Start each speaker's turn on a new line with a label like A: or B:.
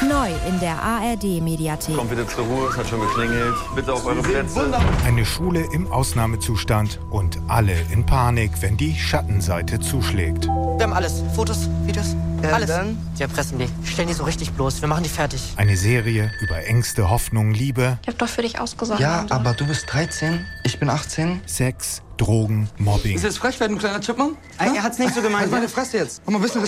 A: Neu in der ARD-Mediathek.
B: Kommt bitte zur Ruhe, es hat schon geklingelt. Bitte auf eure Plätze.
C: Eine Schule im Ausnahmezustand und alle in Panik, wenn die Schattenseite zuschlägt.
D: Wir haben alles. Fotos, Videos, alles.
E: Dann?
D: Die erpressen die. Stellen die so richtig bloß. Wir machen die fertig.
C: Eine Serie über Ängste, Hoffnung, Liebe,
F: Ich hab doch für dich ausgesorgt.
E: Ja, aber du bist 13, ich bin 18.
C: Sex, Drogen, Mobbing.
G: Ist das frech, wenn ein kleiner Chipmunk?
E: Er hat's nicht so gemeint.
G: Halt meine Fresse jetzt. Komm mal ein bisschen